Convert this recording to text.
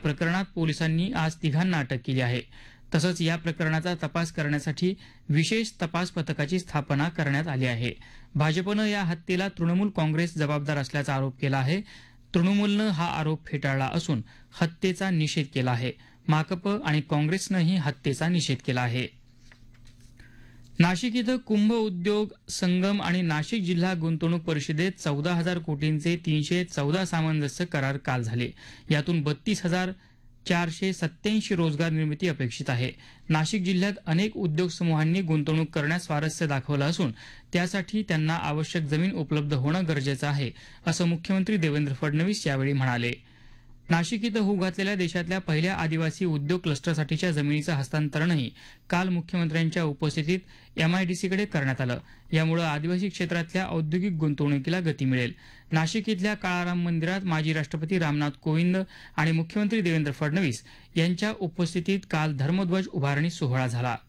प्रकरणात पोलिसांनी आज तिघांना अटक केली आहे. तसंच या प्रकरणाचा तपास करण्यासाठी विशेष तपास पथकाची स्थापना करण्यात आली आहे. भाजपनं या हत्येला तृणमूल काँग्रेस जबाबदार असल्याचा आरोप केला आहे. तृणमूलनं हा आरोप फेटाळला असून हत्येचा निषेध केला आहे. माकप आणि काँग्रेसनंही हत्येचा निषेध केला आहे. नाशिक इथं कुंभ उद्योग संगम आणि नाशिक जिल्हा गुंतवणूक परिषदेत 14,000 कोटींचे 314 सामंजस्य करार काल झाले. यातून 32,487 रोजगार निर्मिती अपेक्षित आहे. नाशिक जिल्ह्यात अनेक उद्योग समूहांनी गुंतवणूक करण्यास स्वारस्य दाखवलं असून त्यासाठी त्यांना आवश्यक जमीन उपलब्ध होणं गरजेचं आहे, असं मुख्यमंत्री देवेंद्र फडणवीस यावेळी म्हणाले. नाशिक इथं होऊ घातलेल्या देशातल्या पहिल्या आदिवासी उद्योग क्लस्टरसाठीच्या जमिनीचं हस्तांतरणही काल मुख्यमंत्र्यांच्या उपस्थितीत MIDCकडे करण्यात आलं. यामुळे आदिवासी क्षेत्रातल्या औद्योगिक गुंतवणुकीला गती मिळेल. नाशिक इथल्या काळाराम मंदिरात माजी राष्ट्रपती रामनाथ कोविंद आणि मुख्यमंत्री देवेंद्र फडणवीस यांच्या उपस्थितीत काल धर्मध्वज उभारणी सोहळा झाला.